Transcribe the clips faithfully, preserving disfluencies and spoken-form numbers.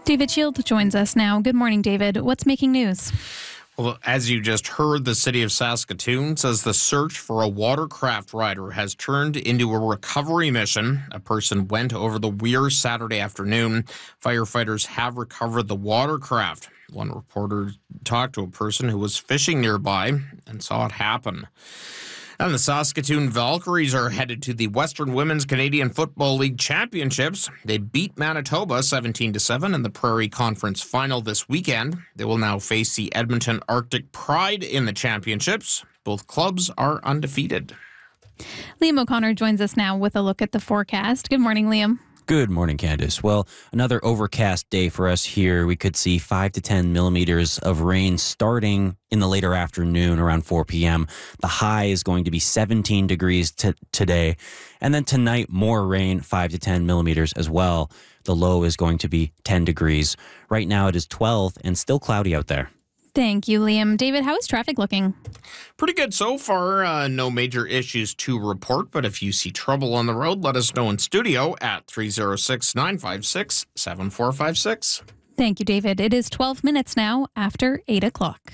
David Shield joins us now. Good morning, David. What's making news? Well, as you just heard, the city of Saskatoon says the search for a watercraft rider has turned into a recovery mission. A person went over the weir Saturday afternoon. Firefighters have recovered the watercraft. One reporter talked to a person who was fishing nearby and saw it happen. And the Saskatoon Valkyries are headed to the Western Women's Canadian Football League Championships. They beat Manitoba seventeen to seven in the Prairie Conference Final this weekend. They will now face the Edmonton Arctic Pride in the championships. Both clubs are undefeated. Liam O'Connor joins us now with a look at the forecast. Good morning, Liam. Good morning, Candace. Well, another overcast day for us here. We could see five to ten millimeters of rain starting in the later afternoon around four p.m. The high is going to be seventeen degrees t- today. And then tonight, more rain, five to ten millimeters as well. The low is going to be ten degrees. Right now it is twelve and still cloudy out there. Thank you, Liam. David, how is traffic looking? Pretty good so far. Uh, no major issues to report, but if you see trouble on the road, let us know in studio at three oh six, nine five six, seven four five six. Thank you, David. It is twelve minutes now after eight o'clock.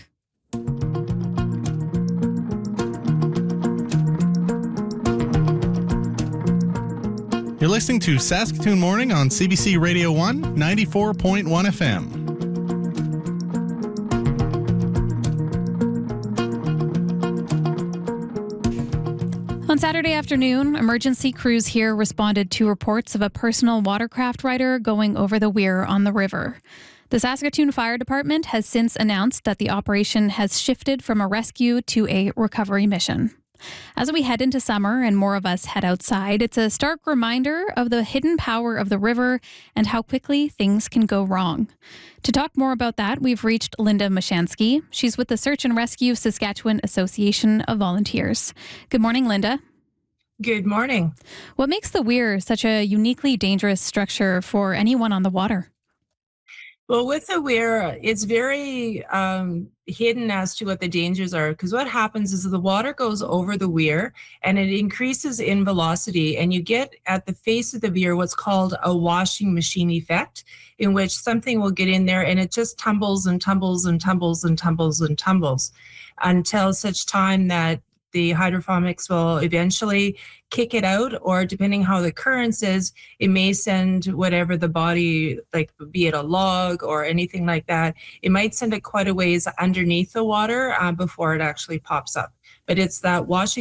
You're listening to Saskatoon Morning on C B C Radio one, ninety-four point one F M. On Saturday afternoon, emergency crews here responded to reports of a personal watercraft rider going over the weir on the river. The Saskatoon Fire Department has since announced that the operation has shifted from a rescue to a recovery mission. As we head into summer and more of us head outside, it's a stark reminder of the hidden power of the river and how quickly things can go wrong. To talk more about that, we've reached Linda Mashansky. She's with the Search and Rescue Saskatchewan Association of Volunteers. Good morning, Linda. Good morning. What makes the weir such a uniquely dangerous structure for anyone on the water? Well, with the weir, it's very um, hidden as to what the dangers are, because what happens is the water goes over the weir and it increases in velocity, and you get at the face of the weir what's called a washing machine effect, in which something will get in there and it just tumbles and tumbles and tumbles and tumbles and tumbles until such time that the hydroponics will eventually kick it out, or depending how the currents is, it may send whatever the body, like be it a log or anything like that, it might send it quite a ways underneath the water uh, before it actually pops up. But it's that washing